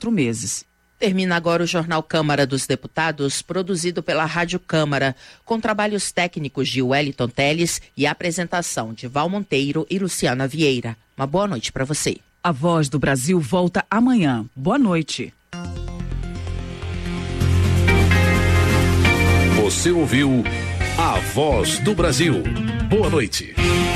4 meses. Termina agora o Jornal Câmara dos Deputados, produzido pela Rádio Câmara, com trabalhos técnicos de Wellington Teles e a apresentação de Val Monteiro e Luciana Vieira. Uma boa noite para você. A Voz do Brasil volta amanhã. Boa noite. Você ouviu A Voz do Brasil. Boa noite.